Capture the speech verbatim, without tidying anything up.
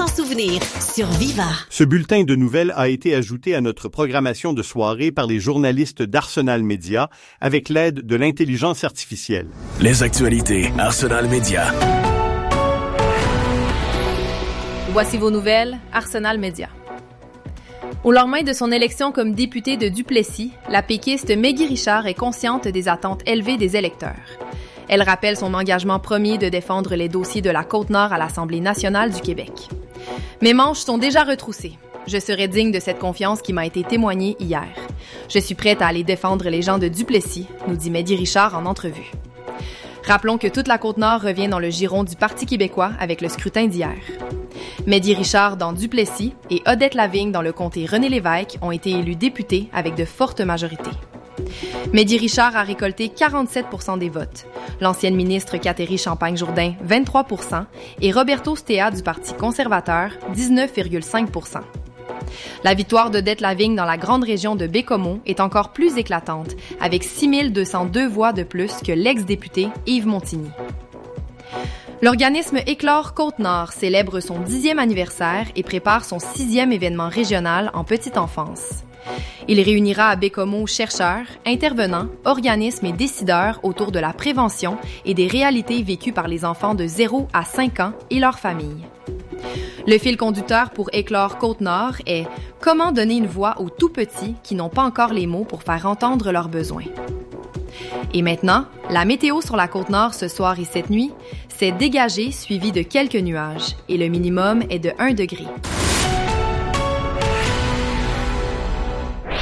s'en souvenir sur Viva. Ce bulletin de nouvelles a été ajouté à notre programmation de soirée par les journalistes d'Arsenal Média avec l'aide de l'intelligence artificielle. Les actualités Arsenal Média. Voici vos nouvelles, Arsenal Média. Au lendemain de son élection comme députée de Duplessis, la péquiste Maggie Richard est consciente des attentes élevées des électeurs. Elle rappelle son engagement premier de défendre les dossiers de la Côte-Nord à l'Assemblée nationale du Québec. « Mes manches sont déjà retroussées. Je serai digne de cette confiance qui m'a été témoignée hier. Je suis prête à aller défendre les gens de Duplessis », nous dit Maggie Richard en entrevue. Rappelons que toute la Côte-Nord revient dans le giron du Parti québécois avec le scrutin d'hier. Maggie Richard dans Duplessis et Odette Lavigne dans le comté René-Lévesque ont été élus députés avec de fortes majorités. Maggie Richard a récolté quarante-sept pour cent des votes, l'ancienne ministre Catherine Champagne-Jourdain, vingt-trois pour cent, et Roberto Stea du Parti conservateur, dix-neuf virgule cinq pour cent. La victoire d'Odette Lavigne dans la grande région de Bécomo est encore plus éclatante, avec six mille deux cent deux voix de plus que l'ex-député Yves Montigny. L'organisme Éclore Côte-Nord célèbre son dixième anniversaire et prépare son sixième événement régional en petite enfance. Il réunira à Bécomo chercheurs, intervenants, organismes et décideurs autour de la prévention et des réalités vécues par les enfants de zéro à cinq ans et leurs familles. Le fil conducteur pour Éclore Côte-Nord est « Comment donner une voix aux tout-petits qui n'ont pas encore les mots pour faire entendre leurs besoins ». Et maintenant, la météo sur la Côte-Nord ce soir et cette nuit, c'est dégagé suivi de quelques nuages et le minimum est de un degré.